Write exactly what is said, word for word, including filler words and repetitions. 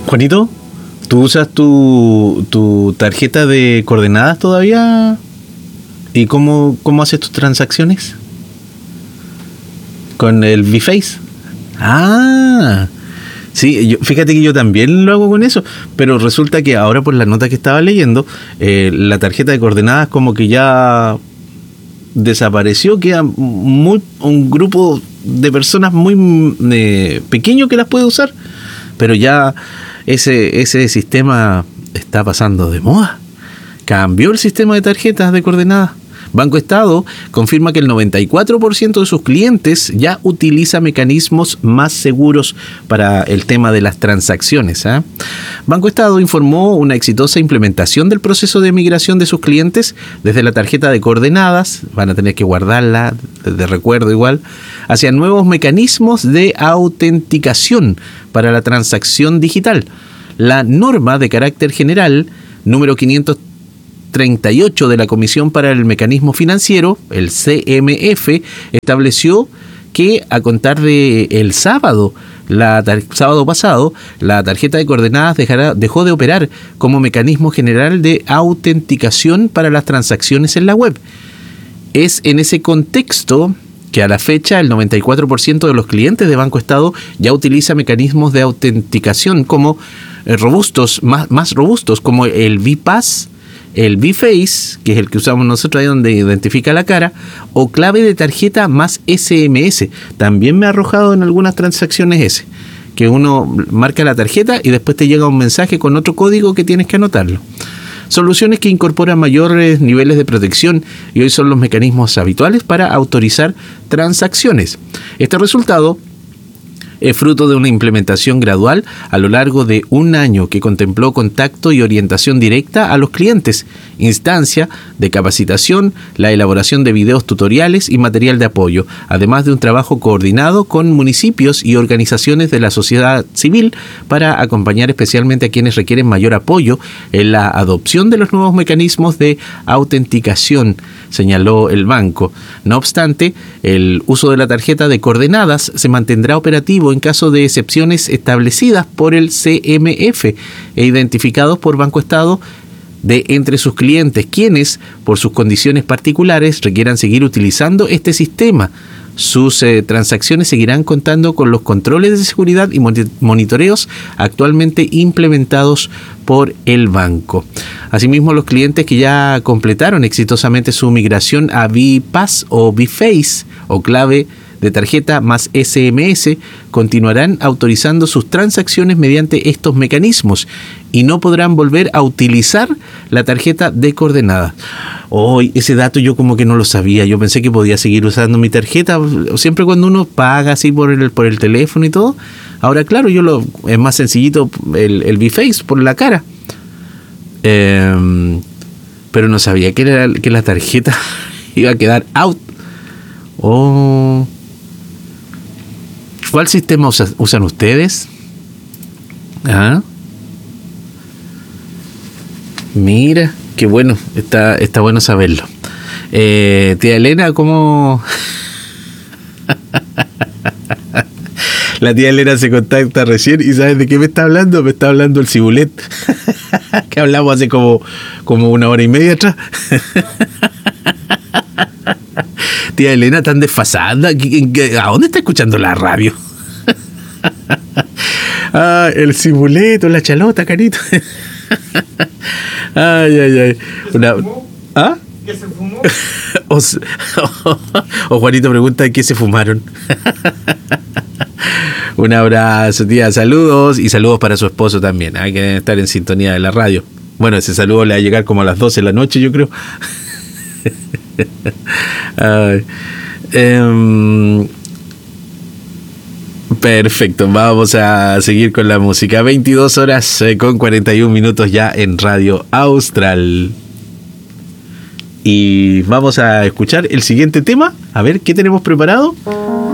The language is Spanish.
Juanito, ¿tú usas tu, tu tarjeta de coordenadas todavía? ¿Y cómo, cómo haces tus transacciones? ¿Con el V-Face? Ah, sí, yo, fíjate que yo también lo hago con eso, pero resulta que ahora por la nota que estaba leyendo, eh, la tarjeta de coordenadas como que ya desapareció, queda muy, un grupo de personas muy eh, pequeño que las puede usar, pero ya ese, ese sistema está pasando de moda. Cambió el sistema de tarjetas de coordenadas. Banco Estado confirma que el noventa y cuatro por ciento de sus clientes ya utiliza mecanismos más seguros para el tema de las transacciones, ¿eh? Banco Estado informó una exitosa implementación del proceso de migración de sus clientes desde la tarjeta de coordenadas, van a tener que guardarla de recuerdo igual, hacia nuevos mecanismos de autenticación para la transacción digital. La norma de carácter general número quinientos treinta y ocho de la Comisión para el Mecanismo Financiero, el C M F, estableció que a contar de el sábado, la tar- sábado pasado, la tarjeta de coordenadas dejará, dejó de operar como mecanismo general de autenticación para las transacciones en la web. Es en ese contexto que a la fecha el noventa y cuatro por ciento de los clientes de Banco Estado ya utiliza mecanismos de autenticación como eh, robustos, más, más robustos, como el V-Pass, el V-Face, que es el que usamos nosotros ahí donde identifica la cara, o clave de tarjeta más S M S. También me ha arrojado en algunas transacciones ese, que uno marca la tarjeta y después te llega un mensaje con otro código que tienes que anotarlo. Soluciones que incorporan mayores niveles de protección y hoy son los mecanismos habituales para autorizar transacciones. Este resultado es fruto de una implementación gradual a lo largo de un año que contempló contacto y orientación directa a los clientes, instancia de capacitación, la elaboración de videos tutoriales y material de apoyo, además de un trabajo coordinado con municipios y organizaciones de la sociedad civil para acompañar especialmente a quienes requieren mayor apoyo en la adopción de los nuevos mecanismos de autenticación, señaló el banco. No obstante, el uso de la tarjeta de coordenadas se mantendrá operativo en caso de excepciones establecidas por el C M F e identificados por Banco Estado de entre sus clientes, quienes, por sus condiciones particulares, requieran seguir utilizando este sistema. Sus eh, transacciones seguirán contando con los controles de seguridad y monitoreos actualmente implementados por el banco. Asimismo, los clientes que ya completaron exitosamente su migración a V-Pass o V-Face o clave de tarjeta más S M S continuarán autorizando sus transacciones mediante estos mecanismos y no podrán volver a utilizar la tarjeta de coordenadas. Oh, ese dato yo como que no lo sabía. Yo pensé que podía seguir usando mi tarjeta siempre cuando uno paga así por el, por el teléfono y todo. Ahora, claro, yo lo es más sencillito el, el V-Face por la cara. Eh, pero no sabía que, era, que la tarjeta iba a quedar out. Oh. ¿Cuál sistema usa, usan ustedes? ¿Ah? Mira, qué bueno, está, está bueno saberlo. Eh, tía Elena, ¿cómo? La tía Elena se contacta recién y ¿sabes de qué me está hablando? Me está hablando el cibulet que hablamos hace como, como una hora y media atrás. Tía Elena, tan desfasada. ¿A dónde está escuchando la radio? Ah, el cibuleto, la chalota, carito. Ay, ay, ay. Una... ¿Ah? ¿Qué se fumó? O, o, o Juanito pregunta qué se fumaron. Un abrazo, tía. Saludos y saludos para su esposo también. Hay que estar en sintonía de la radio. Bueno, ese saludo le va a llegar como a las doce de la noche, yo creo. Ay. Um, perfecto, vamos a seguir con la música. veintidós horas eh, con cuarenta y un minutos ya en Radio Austral. Y vamos a escuchar el siguiente tema. A ver, ¿qué tenemos preparado?